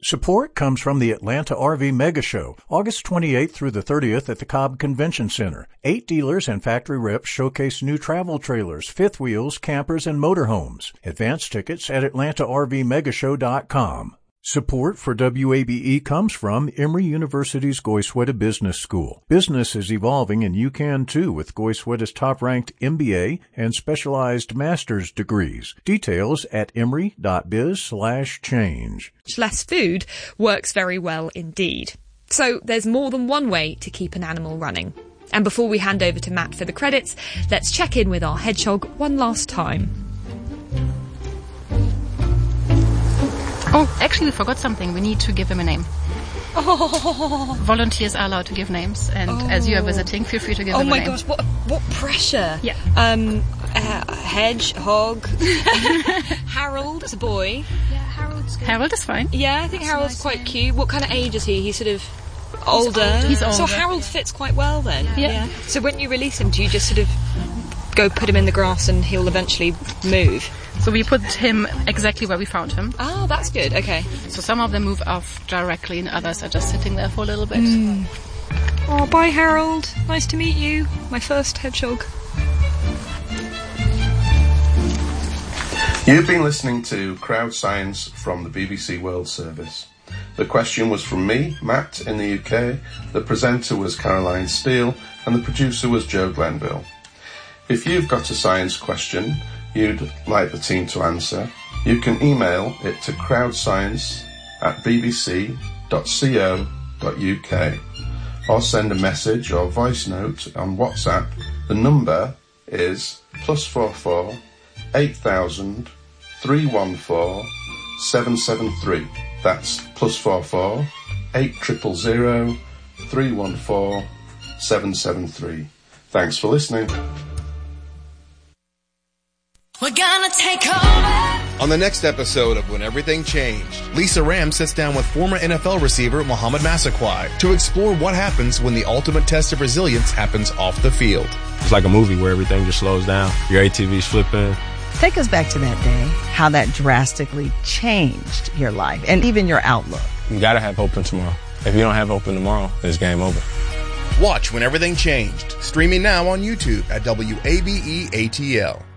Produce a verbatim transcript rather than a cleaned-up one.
Support comes from the Atlanta R V Mega Show, August twenty-eighth through the thirtieth at the Cobb Convention Center. Eight dealers and factory reps showcase new travel trailers, fifth wheels, campers, and motorhomes. Advance tickets at atlanta r v mega show dot com. Support for W A B E comes from Emory University's Goizueta Business School. Business is evolving, and you can too with Goizueta's top-ranked M B A and specialized master's degrees. Details at emory.biz slash change. Less food works very well indeed. So there's more than one way to keep an animal running. And before we hand over to Matt for the credits, let's check in with our hedgehog one last time. Oh, actually, we forgot something. We need to give him a name. Oh. Volunteers are allowed to give names, and oh. as you are visiting, feel free to give oh him a name. Oh my gosh, what what pressure! Yeah. Um, uh, hedgehog. Harold is a boy. Yeah, Harold's good. Harold is fine. Yeah, I think That's Harold's nice quite name. Cute. What kind of age is he? He's sort of older. He's older. He's older. So Harold fits quite well then. Yeah. yeah. So when you release him, do you just sort of go put him in the grass and he'll eventually move? So we put him exactly where we found him. Oh, that's good. Okay. So some of them move off directly and others are just sitting there for a little bit. Mm. Oh, bye, Harold. Nice to meet you. My first hedgehog. You've been listening to Crowd Science from the B B C World Service. The question was from me, Matt, in the U K. The presenter was Caroline Steele and the producer was Joe Glenville. If you've got a science question you'd like the team to answer, you can email it to crowdscience at bbc dot co dot uk or send a message or voice note on WhatsApp. The number is plus four four eight thousand three one four seven seven three. That's plus four four eight zero zero zero three one four seven seven three. Thanks for listening. We're gonna take over. On the next episode of When Everything Changed, Lisa Ram sits down with former N F L receiver Mohamed Massaquoi to explore what happens when the ultimate test of resilience happens off the field. It's like a movie where everything just slows down. Your A T V's flipping. Take us back to that day, how that drastically changed your life and even your outlook. You gotta have hope in tomorrow. If you don't have hope in tomorrow, it's game over. Watch When Everything Changed, streaming now on YouTube at W A B E A T L.